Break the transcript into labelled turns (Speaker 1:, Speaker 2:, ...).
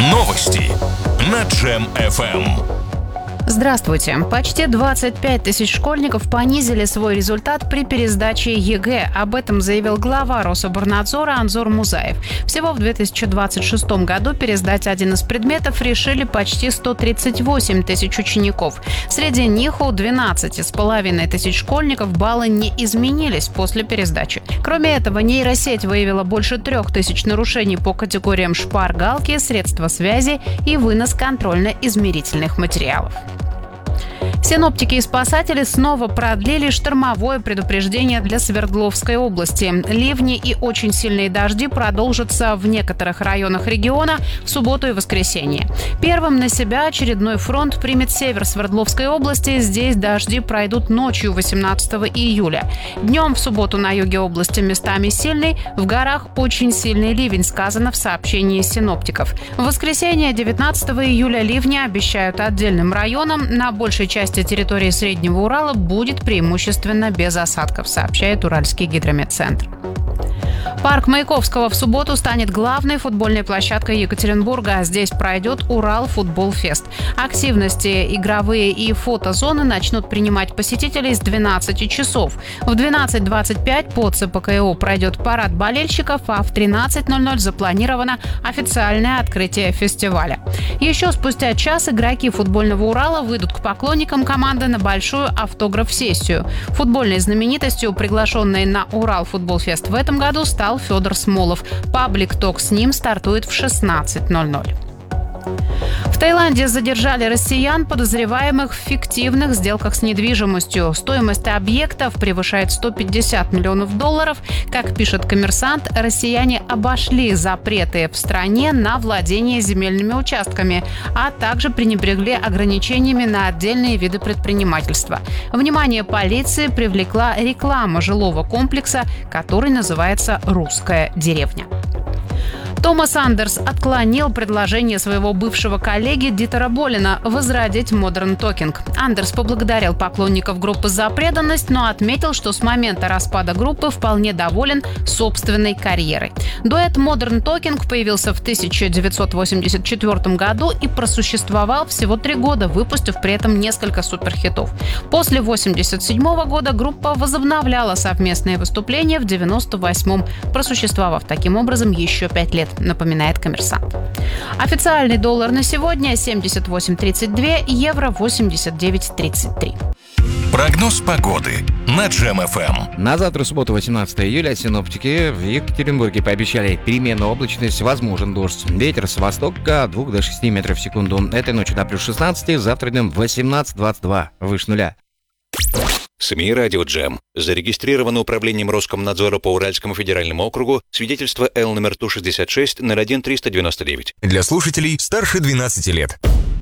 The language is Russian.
Speaker 1: Новости на Джем-ФМ.
Speaker 2: Здравствуйте. Почти 25 тысяч школьников понизили свой результат при пересдаче ЕГЭ. Об этом заявил глава Рособорнадзора Анзор Музаев. Всего в 2026 году пересдать один из предметов решили почти 138 тысяч учеников. Среди них у 12,5 тысяч школьников баллы не изменились после пересдачи. Кроме этого, нейросеть выявила больше 3000 нарушений по категориям шпаргалки, средства связи и вынос контрольно-измерительных материалов. Синоптики и спасатели снова продлили штормовое предупреждение для Свердловской области. Ливни и очень сильные дожди продолжатся в некоторых районах региона в субботу и воскресенье. Первым на себя очередной фронт примет север Свердловской области. Здесь дожди пройдут ночью 18 июля. Днем в субботу на юге области местами сильный, в горах очень сильный ливень, сказано в сообщении синоптиков. В воскресенье 19 июля ливни обещают отдельным районам. На большей части территории Среднего Урала будет преимущественно без осадков, сообщает Уральский гидрометцентр. Парк Маяковского в субботу станет главной футбольной площадкой Екатеринбурга. Здесь пройдет Урал-футбол-фест. Активности игровые и фотозоны начнут принимать посетителей с 12 часов. В 12:25 по ЦПКО пройдет парад болельщиков, а в 13:00 запланировано официальное открытие фестиваля. Еще спустя час игроки футбольного Урала выйдут к поклонникам команды на большую автограф-сессию. Футбольной знаменитостью, приглашенной на Урал-футбол-фест в этом году, стал Федор Смолов. Паблик-ток с ним стартует в 16:00. В Таиланде задержали россиян, подозреваемых в фиктивных сделках с недвижимостью. Стоимость объектов превышает $150 миллионов. Как пишет «Коммерсант», россияне обошли запреты в стране на владение земельными участками, а также пренебрегли ограничениями на отдельные виды предпринимательства. Внимание полиции привлекла реклама жилого комплекса, который называется «Русская деревня». Томас Андерс отклонил предложение своего бывшего коллеги Дитера Болина возродить Modern Talking. Андерс поблагодарил поклонников группы за преданность, но отметил, что с момента распада группы вполне доволен собственной карьерой. Дуэт Modern Talking появился в 1984 году и просуществовал всего 3 года, выпустив при этом несколько суперхитов. После 1987 года группа возобновляла совместные выступления в 1998-м, просуществовав таким образом еще 5 лет. Напоминает «Коммерсант». Официальный доллар на сегодня 78.32, евро 89.33.
Speaker 1: Прогноз погоды на Джем-ФМ.
Speaker 3: На завтра, субботу, 18 июля, синоптики в Екатеринбурге пообещали переменную облачность, возможен дождь. Ветер с востока от 2 до 6 метров в секунду. Этой ночью до плюс 16, завтра днем 18-22, выше нуля.
Speaker 4: СМИ «Радио Джем». Зарегистрировано управлением Роскомнадзора по Уральскому федеральному округу свидетельство Л номер Ту-66 01-399.
Speaker 1: Для слушателей старше 12 лет.